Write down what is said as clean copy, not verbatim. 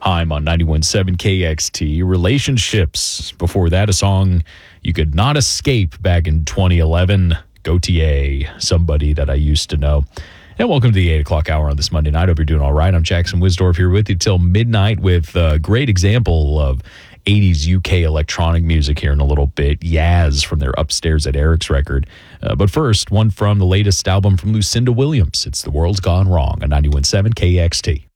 I'm on 91.7 KXT. Relationships. Before that, a song you could not escape back in 2011. Gautier, Somebody That I Used to Know. And welcome to the 8 o'clock hour on this Monday night. Hope you're doing all right. I'm Jackson Wisdorf here with you till midnight with a great example of 80s UK electronic music here in a little bit. Yaz from their Upstairs at Eric's record. But first, one from the latest album from Lucinda Williams. It's The World's Gone Wrong on 91.7 KXT.